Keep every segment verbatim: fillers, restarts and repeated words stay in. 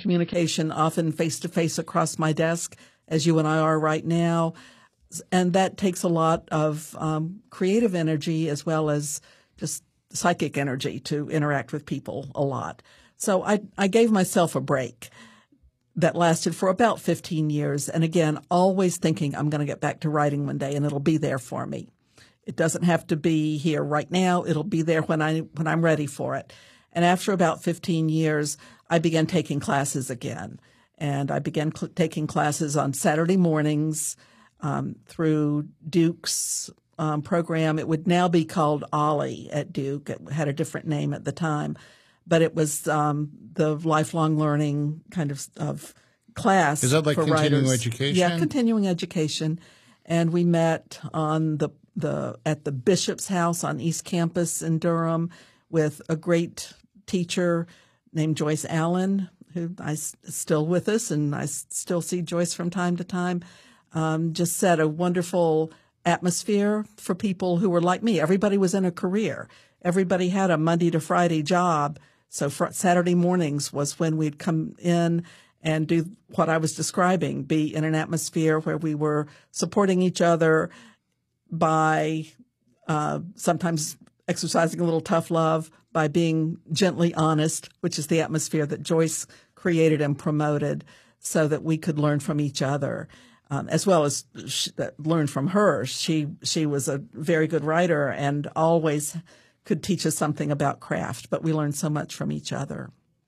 communication, often face-to-face across my desk, as you and I are right now. And that takes a lot of um, creative energy as well as just psychic energy to interact with people a lot. So I, I gave myself a break that lasted for about fifteen years. And again, always thinking I'm going to get back to writing one day and it'll be there for me. It doesn't have to be here right now. It'll be there when I, when I'm ready for it. And after about fifteen years, I began taking classes again. And I began cl- taking classes on Saturday mornings um, through Duke's um, program. It would now be called Ollie at Duke. It had a different name at the time. But it was um, the lifelong learning kind of, of class. Is that like for continuing writers. education? Yeah, continuing education. And we met on the the at the Bishop's House on East Campus in Durham with a great teacher named Joyce Allen, who I s- still with us, and I s- still see Joyce from time to time. Um, just set a wonderful atmosphere for people who were like me. Everybody was in a career. Everybody had a Monday to Friday job. So fr- Saturday mornings was when we'd come in and do what I was describing, be in an atmosphere where we were supporting each other by uh, sometimes exercising a little tough love, by being gently honest, which is the atmosphere that Joyce created and promoted so that we could learn from each other, um, as well as sh- learn from her. She she was a very good writer and always could teach us something about craft, but we learned so much from each other.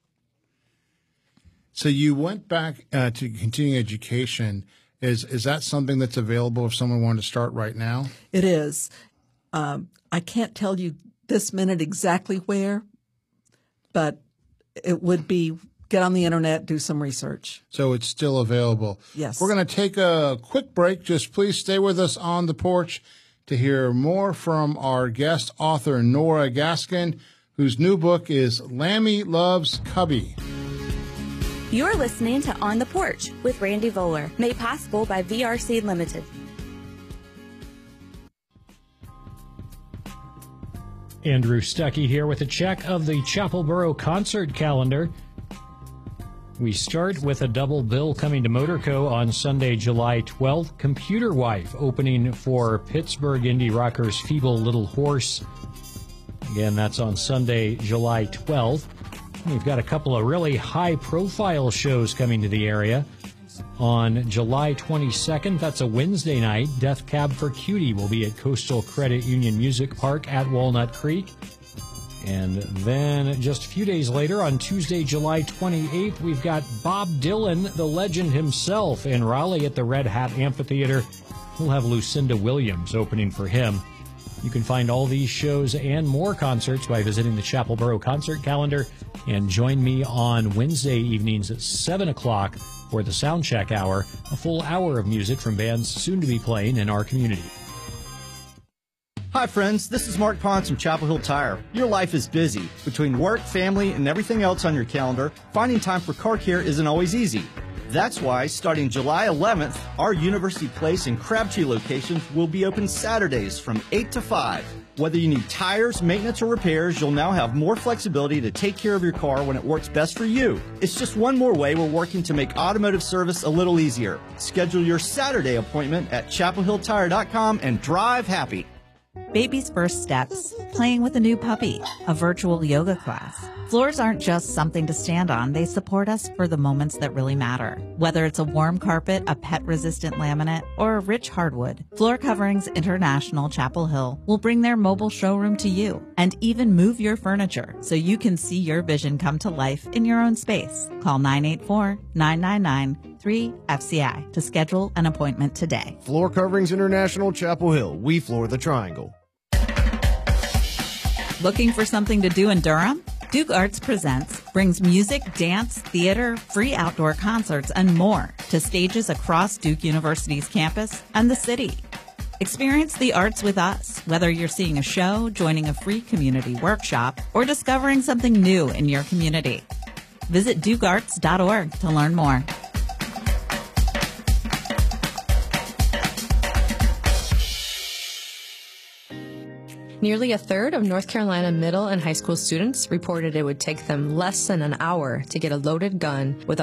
So you went back uh, to continuing education. Is is that something that's available if someone wanted to start right now? It is. Um, I can't tell you this minute exactly where, but it would be get on the internet, do some research. So it's still available. Yes. We're going to take a quick break. Just please stay with us on the porch to hear more from our guest author, Nora Gaskin, whose new book is Lammy Loves Cubby. You're listening to On the Porch with Randy Voller, made possible by V R C Limited. Andrew Stuckey here with a check of the Chapelboro concert calendar. We start with a double bill coming to Motorco on Sunday, July twelfth. Computer Wife opening for Pittsburgh indie rockers Feeble Little Horse. Again, that's on Sunday, July twelfth. We've got a couple of really high-profile shows coming to the area. On July twenty-second, that's a Wednesday night, Death Cab for Cutie will be at Coastal Credit Union Music Park at Walnut Creek. And then just a few days later, on Tuesday, July twenty-eighth, we've got Bob Dylan, the legend himself, in Raleigh at the Red Hat Amphitheater. We'll have Lucinda Williams opening for him. You can find all these shows and more concerts by visiting the Chapelboro concert calendar. And join me on Wednesday evenings at seven o'clock for the Soundcheck Hour, a full hour of music from bands soon to be playing in our community. Hi friends, this is Mark Pons from Chapel Hill Tire. Your life is busy. Between work, family, and everything else on your calendar, finding time for car care isn't always easy. That's why, starting July eleventh, our University Place and Crabtree locations will be open Saturdays from eight to five. Whether you need tires, maintenance, or repairs, you'll now have more flexibility to take care of your car when it works best for you. It's just one more way we're working to make automotive service a little easier. Schedule your Saturday appointment at chapel hill tire dot com and drive happy. Baby's first steps, playing with a new puppy, a virtual yoga class. Floors aren't just something to stand on. They support us for the moments that really matter. Whether it's a warm carpet, a pet-resistant laminate, or a rich hardwood, Floor Coverings International Chapel Hill will bring their mobile showroom to you and even move your furniture so you can see your vision come to life in your own space. Call nine eight four, nine nine nine, three F C I to schedule an appointment today. Floor Coverings International Chapel Hill. We floor the triangle. Looking for something to do in Durham? Duke Arts Presents brings music, dance, theater, free outdoor concerts, and more to stages across Duke University's campus and the city. Experience the arts with us, whether you're seeing a show, joining a free community workshop, or discovering something new in your community. Visit duke arts dot org to learn more. Nearly a third of North Carolina middle and high school students reported it would take them less than an hour to get a loaded gun with